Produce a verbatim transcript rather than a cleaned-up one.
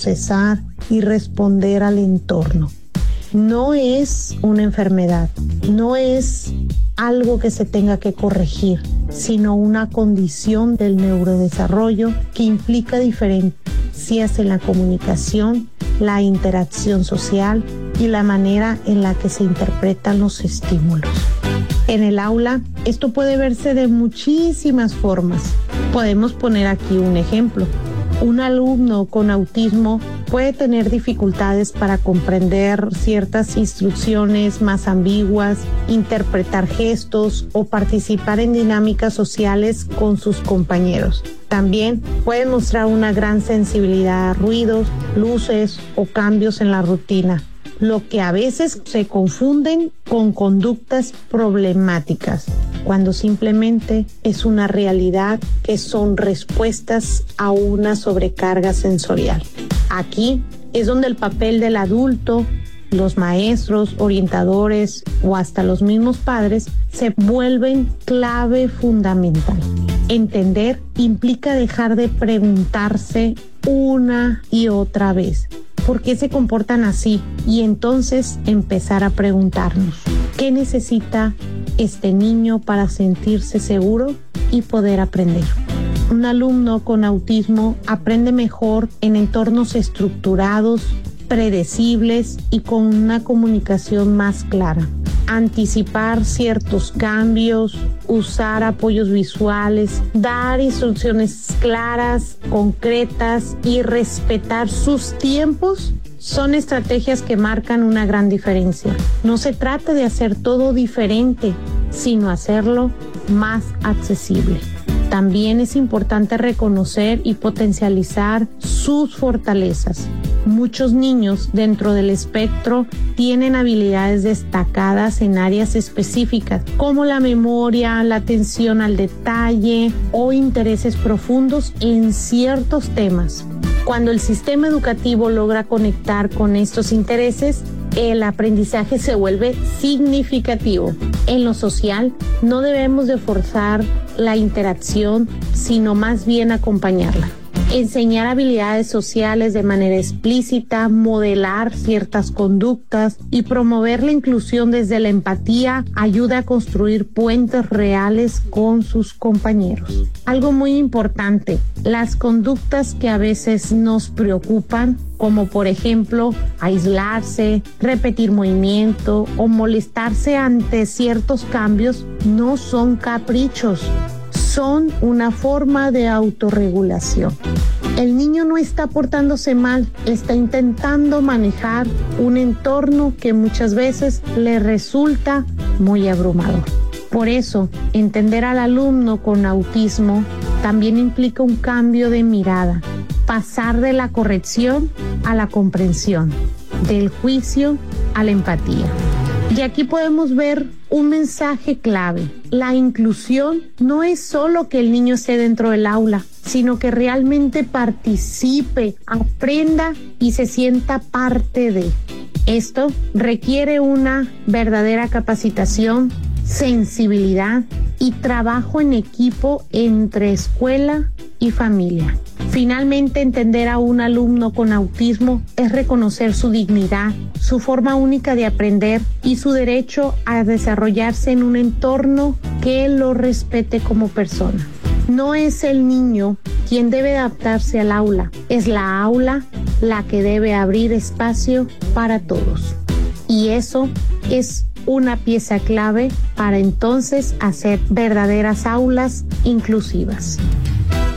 procesar y responder al entorno. No es una enfermedad, no es algo que se tenga que corregir, sino una condición del neurodesarrollo que implica diferencias en la comunicación, la interacción social y la manera en la que se interpretan los estímulos. En el aula, esto puede verse de muchísimas formas. Podemos poner aquí un ejemplo. Un alumno con autismo puede tener dificultades para comprender ciertas instrucciones más ambiguas, interpretar gestos o participar en dinámicas sociales con sus compañeros. También puede mostrar una gran sensibilidad a ruidos, luces o cambios en la rutina, lo que a veces se confunden con conductas problemáticas, cuando simplemente es una realidad que son respuestas a una sobrecarga sensorial. Aquí es donde el papel del adulto, los maestros, orientadores o hasta los mismos padres se vuelven clave fundamental. Entender implica dejar de preguntarse una y otra vez ¿por qué se comportan así? Y entonces empezar a preguntarnos, ¿qué necesita este niño para sentirse seguro y poder aprender? Un alumno con autismo aprende mejor en entornos estructurados, predecibles y con una comunicación más clara. Anticipar ciertos cambios, usar apoyos visuales, dar instrucciones claras, concretas y respetar sus tiempos son estrategias que marcan una gran diferencia. No se trata de hacer todo diferente, sino hacerlo más accesible. También es importante reconocer y potencializar sus fortalezas. Muchos niños dentro del espectro tienen habilidades destacadas en áreas específicas, como la memoria, la atención al detalle o intereses profundos en ciertos temas. Cuando el sistema educativo logra conectar con estos intereses, el aprendizaje se vuelve significativo. En lo social, no debemos de forzar la interacción, sino más bien acompañarla. Enseñar habilidades sociales de manera explícita, modelar ciertas conductas y promover la inclusión desde la empatía ayuda a construir puentes reales con sus compañeros. Algo muy importante, las conductas que a veces nos preocupan, como por ejemplo aislarse, repetir movimiento o molestarse ante ciertos cambios, no son caprichos. Son una forma de autorregulación. El niño no está portándose mal, está intentando manejar un entorno que muchas veces le resulta muy abrumador. Por eso, entender al alumno con autismo también implica un cambio de mirada, pasar de la corrección a la comprensión, del juicio a la empatía. Y aquí podemos ver un mensaje clave. La inclusión no es solo que el niño esté dentro del aula, sino que realmente participe, aprenda y se sienta parte de. Esto requiere una verdadera capacitación, sensibilidad y trabajo en equipo entre escuela y familia. Finalmente, entender a un alumno con autismo es reconocer su dignidad, su forma única de aprender y su derecho a desarrollarse en un entorno que lo respete como persona. No es el niño quien debe adaptarse al aula, es la aula la que debe abrir espacio para todos. Y eso es una pieza clave para entonces hacer verdaderas aulas inclusivas.